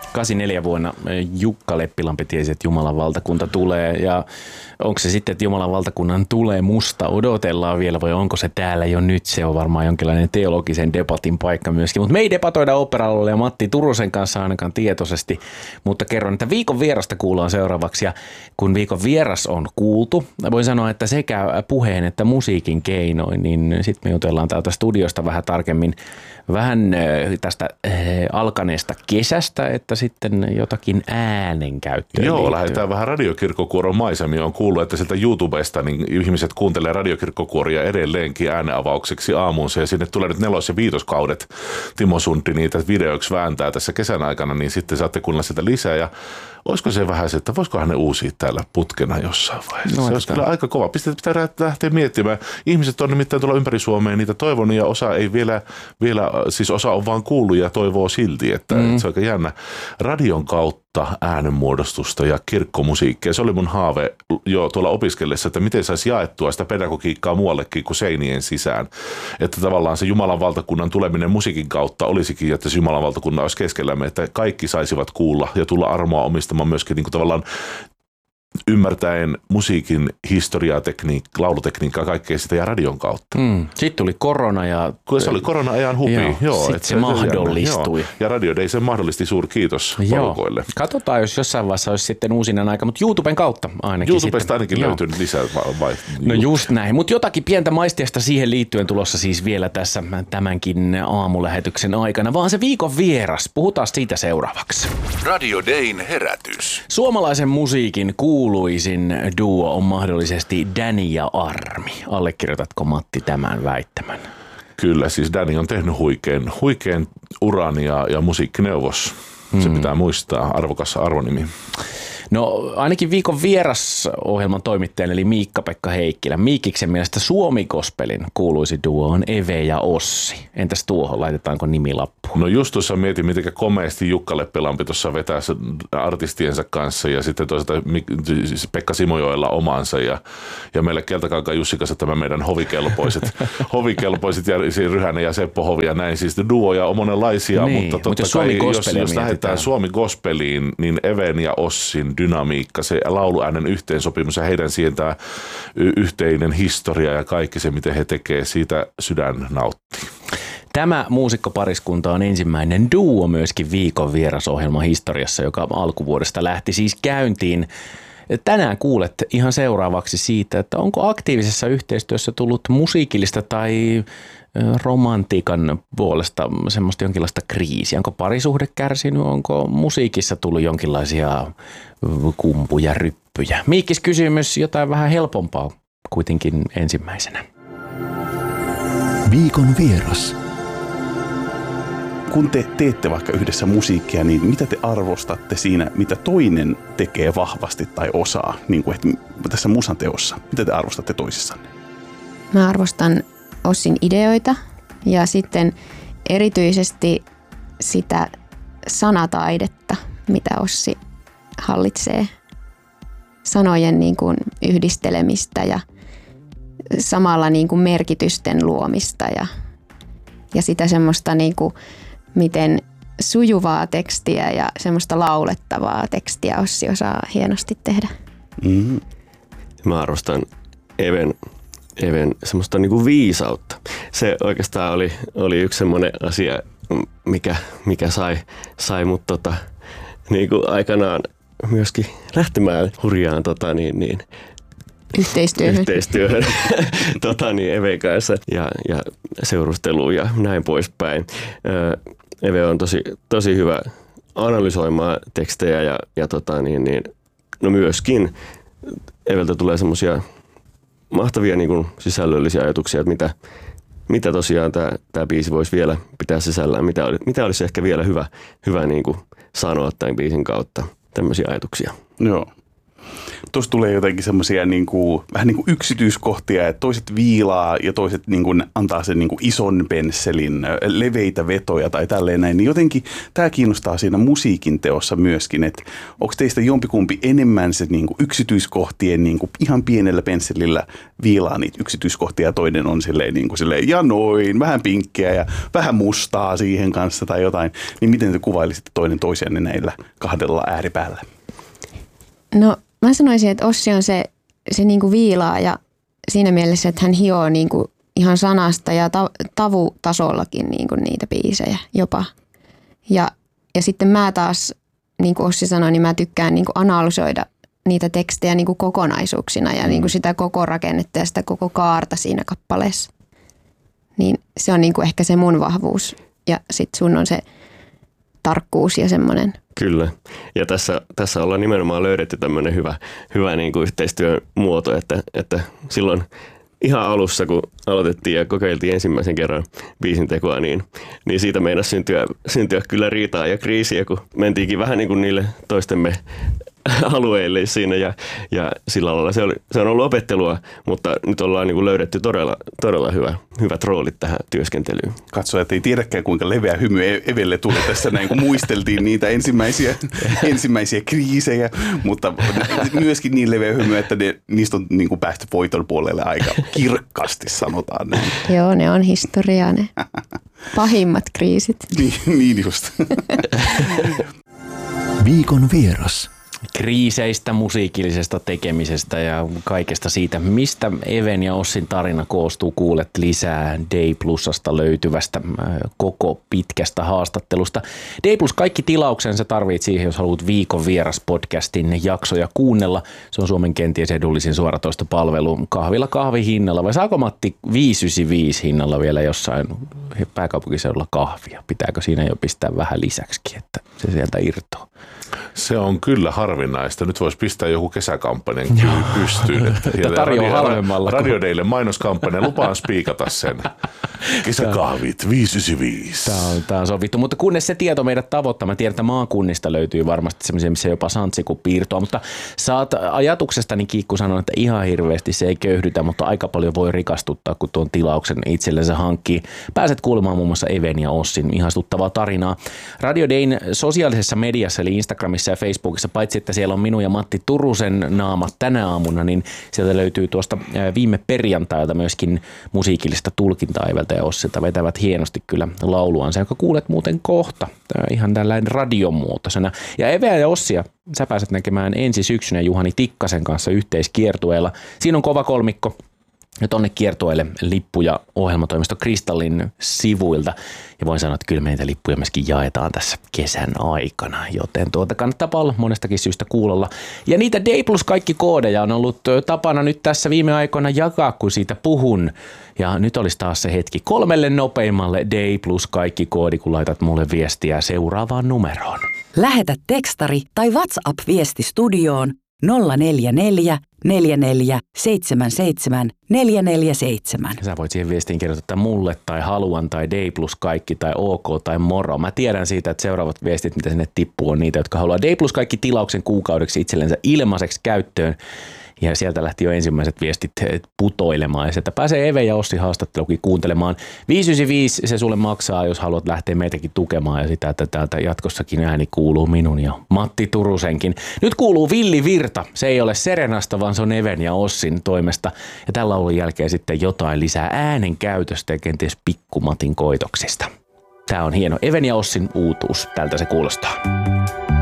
84 vuonna Jukka Leppilampi tiesi, että Jumalan valtakunta tulee, ja onko se sitten, että Jumalan valtakunnan tulee musta, odotellaan vielä, vai onko se täällä jo nyt, se on varmaan jonkinlainen teologisen debatin paikka myöskin, mutta me ei debatoida Opera-alueella ja Matti Turusen kanssa ainakaan tietoisesti, mutta kerron, että viikon vierasta kuullaan seuraavaksi, ja kun viikon vieras on kuultu, voin sanoa, että sekä puheen että musiikin keinoin, niin sitten me jutellaan täältä studiosta vähän tarkemmin vähän tästä alkaneesta kesästä, että sitten jotakin äänenkäyttöön. Joo, liittyy. lähdetään vähän radiokirkkokuoron maisemia. On kuullut, että sieltä YouTubesta niin ihmiset kuuntelee radiokirkkokuoria edelleenkin äänenavaukseksi aamuunsa. Ja sinne tulee nyt 4. ja 5. kaudet. Timo Sundin niitä videoiksi vääntää tässä kesän aikana, niin sitten saatte kuunnella sitä lisää. Ja olisiko se vähän se, että voisikohan ne uusia täällä putkena jossain vaiheessa? No, se olisi kyllä aika kova. Pitää lähteä miettimään. Ihmiset on nimittäin tuolla ympäri Suomea niitä toivonut ja osa ei vielä siis osa on vaan kuullut ja toivoo silti, että se on aika jännä. Radion kautta äänenmuodostusta ja kirkkomusiikkia. Se oli mun haave jo tuolla opiskellessa, että miten saisi jaettua sitä pedagogiikkaa muuallekin kuin seinien sisään. Että tavallaan se Jumalan valtakunnan tuleminen musiikin kautta olisikin, että se Jumalan valtakunnan olisi keskellämme, että kaikki saisivat kuulla ja tulla armoa omistamaan myöskin niin kuin tavallaan ymmärtäen musiikin historiaa, laulutekniikkaa, kaikkea sitä ja radion kautta. Sitten tuli korona ja... Se oli korona-ajan hupi. Joo, sitten se mahdollistui. Joo. Ja Radio Day sen mahdollisti, suuri kiitos porukoille. Katsotaan, jos jossain vaiheessa olisi sitten uusinen aika, mutta YouTuben kautta ainakin. YouTubesta ainakin löytyy lisää. No just näin, mutta jotakin pientä maistiasta siihen liittyen tulossa siis vielä tässä tämänkin aamulähetyksen aikana, vaan se viikon vieras. Puhutaan siitä seuraavaksi. Radio Dayn herätys. Suomalaisen musiikin kuuluisin duo on mahdollisesti Danny ja Armi. Allekirjoitatko, Matti, tämän väittämän? Kyllä, siis Danny on tehnyt huikean uran ja musiikkineuvos. Se pitää muistaa, arvokas arvonimi. No ainakin viikon vieras-ohjelman toimittajan eli Miikka-Pekka Heikkilä. Miikiksen mielestä Suomi-gospelin kuuluisi duo on Eve ja Ossi. Entäs tuohon, laitetaanko nimilappu? No just tuossa mietin, miten komeasti Jukka Leppilampi tuossa vetää artistiensa kanssa ja sitten toisaalta Pekka Simojoella omansa ja meille Keltakankaan Jussi kanssa tämä meidän hovikelpoiset Jari Ryhänen ja Seppo Hovi ja näin. Siis duoja on monenlaisia, niin, mutta totta kai jos lähdetään Suomi-gospeliin, niin Even ja Ossin dynamiikka, se lauluäänen yhteensopimus ja heidän siihen tämä yhteinen historia ja kaikki se, miten he tekee, siitä sydän nauttii. Tämä muusikkopariskunta on ensimmäinen duo myöskin viikon vierasohjelman historiassa, joka alkuvuodesta lähti siis käyntiin. Tänään kuulet ihan seuraavaksi siitä, että onko aktiivisessa yhteistyössä tullut musiikillista tai romantiikan puolesta semmoista jonkinlaista kriisiä. Onko parisuhde kärsinyt, onko musiikissa tullut jonkinlaisia kumpuja, ryppyjä? Miikkis kysymys jotain vähän helpompaa kuitenkin ensimmäisenä. Viikon vieras. Kun te teette vaikka yhdessä musiikkia, niin mitä te arvostatte siinä, mitä toinen tekee vahvasti tai osaa, niin kuin tässä musan teossa? Mitä te arvostatte toisissanne? Mä arvostan Ossin ideoita ja sitten erityisesti sitä sanataidetta, mitä Ossi hallitsee. Sanojen niin kuin yhdistelemistä ja samalla niin kuin merkitysten luomista ja sitä semmoista niin kuin, miten sujuvaa tekstiä ja semmoista laulettavaa tekstiä Ossi osaa hienosti tehdä. Mm-hmm. Mä arvostan Even semmoista niinku viisautta. Se oikeastaan oli yksi semmoinen asia, mikä sai mut niinku aikanaan myöskin lähtemään hurjaan yhteistyöhön Even kanssa ja seurusteluun ja näin poispäin. Eve on tosi hyvä analysoimaan tekstejä ja no myöskin Eveltä tulee semmoisia mahtavia niin kuin sisällöllisiä ajatuksia, että mitä tosiaan tämä biisi voisi vielä pitää sisällään, mitä olisi ehkä vielä hyvä niin kuin sanoa tämän biisin kautta, tämmöisiä ajatuksia. Joo. Tuossa tulee jotenkin semmoisia vähän niin kuin yksityiskohtia, että toiset viilaa ja toiset niin kuin antaa sen niin kuin ison pensselin, leveitä vetoja tai tälleen näin. Niin jotenkin tämä kiinnostaa siinä musiikin teossa myöskin, että onko teistä jompikumpi enemmän se niin kuin yksityiskohtien niin kuin ihan pienellä pensselillä viilaa niitä yksityiskohtia ja toinen on silleen, niin kuin silleen ja noin, vähän pinkkeä ja vähän mustaa siihen kanssa tai jotain. Niin miten te kuvailisitte toinen toisianne näillä kahdella ääripäällä? No mä sanoisin, että Ossi on se niinku viilaa ja siinä mielessä, että hän hioo niinku ihan sanasta ja tavutasollakin niinku niitä biisejä jopa. Ja sitten mä taas, niin kuin Ossi sanoi, niin mä tykkään niinku analysoida niitä tekstejä niinku kokonaisuuksina ja niinku sitä koko rakennetta ja sitä koko kaarta siinä kappaleessa. Niin se on niinku ehkä se mun vahvuus ja sit sun on se tarkkuus ja semmoinen. Kyllä. Ja tässä ollaan nimenomaan löydetty tämmöinen hyvä niin kuin yhteistyön muoto, että silloin ihan alussa, kun aloitettiin ja kokeiltiin ensimmäisen kerran biisin tekoa, niin siitä meinasi syntyä kyllä riitaa ja kriisiä, kun mentiinkin vähän niin kuin niille toistemme alueille siinä ja sillä lailla se on ollut opettelua, mutta nyt ollaan niin kuin löydetty todella hyvät roolit tähän työskentelyyn. Katso, että ei tiedäkään kuinka leveä hymy Evelle tuli tässä näin, kun muisteltiin niitä ensimmäisiä kriisejä, mutta myöskin niin leveä hymy, että niistä on niin kuin päästy voiton puolelle aika kirkkaasti, sanotaan näin. Joo, ne on historiaa ne pahimmat kriisit. Niin just. Viikon vieras. Kriiseistä, musiikillisesta tekemisestä ja kaikesta siitä, mistä Even ja Ossin tarina koostuu, kuulet lisää Day Plusasta löytyvästä koko pitkästä haastattelusta. Day Plus kaikki tilauksensa tarvitset siihen, jos haluat Viikon vieras podcastin jaksoja kuunnella. Se on Suomen kenties edullisin suoratoistopalvelu kahvilla kahvihinnalla. Vai saako Matti 595 hinnalla vielä jossain pääkaupunkiseudulla kahvia? Pitääkö siinä jo pistää vähän lisäksikin, että se sieltä irtoaa? Se on kyllä harvinaista. Nyt voisi pistää joku kesäkampanjan pystyyn. Että tarjoaa halvemmalla. Radio Daylle mainoskampanja. Lupaan spiikata sen. Kesäkahvit 595. Tämä on sovittu. Mutta kunnes se tieto meidät tavoittaa. Mä tiedän, että maakunnista löytyy varmasti semmoisia, missä jopa santsiku piirtoa. Mutta saat ajatuksestani, Kiikku, sanoa, että ihan hirveästi se ei köyhdytä, mutta aika paljon voi rikastuttaa, kun tuon tilauksen itsellensä hankkii. Pääset kuulemaan muun muassa Even ja Ossin ihastuttavaa tarinaa. Radio Dayn sosiaalisessa mediassa, eli Instagramissa ja Facebookissa, paitsi että siellä on minun ja Matti Turusen naamat tänä aamuna, niin sieltä löytyy tuosta viime perjantailta myöskin musiikillista tulkintaa Eveltä ja Ossilta. Vetävät hienosti kyllä lauluansa, joka kuulet muuten kohta ihan tällainen radiomuotoisena. Ja Eveä ja Ossia sä pääset näkemään ensi syksynä Juhani Tikkasen kanssa yhteiskiertueella. Siinä on kova kolmikko. Ja tonne kiertueelle lippuja ohjelmatoimisto Kristallin sivuilta. Ja voin sanoa, että kyllä meitä lippuja myöskin jaetaan tässä kesän aikana, joten kannattaa olla monestakin syystä kuulolla. Ja niitä Day Plus kaikki koodeja on ollut tapana nyt tässä viime aikoina jakaa, kun siitä puhun. Ja nyt olisi taas se hetki 3 nopeimmalle Day Plus kaikki koodi, kun laitat mulle viestiä seuraavaan numeroon. Lähetä tekstari tai WhatsApp-viesti studioon 044 44 77 447. Sä voit siihen viestiin kirjoittaa mulle tai haluan tai Day Plus kaikki tai OK tai moro. Mä tiedän siitä, että seuraavat viestit, mitä sinne tippuu, on niitä, jotka haluaa Day Plus kaikki tilauksen kuukaudeksi itsellensä ilmaiseksi käyttöön. Ja sieltä lähti jo ensimmäiset viestit putoilemaan. Ja sieltä pääsee Eve ja Ossi haastattelukin kuuntelemaan. 595 se sulle maksaa, jos haluat lähteä meitäkin tukemaan. Ja sitä, että täältä jatkossakin ääni kuuluu minun ja Matti Turusenkin. Nyt kuuluu Villi Virta. Se ei ole Serenasta, vaan se on Even ja Ossin toimesta. Ja tällä laulun jälkeen sitten jotain lisää äänen käytöstä ja kenties pikku Matin koitoksista. Tää on hieno Even ja Ossin uutuus. Tältä se kuulostaa.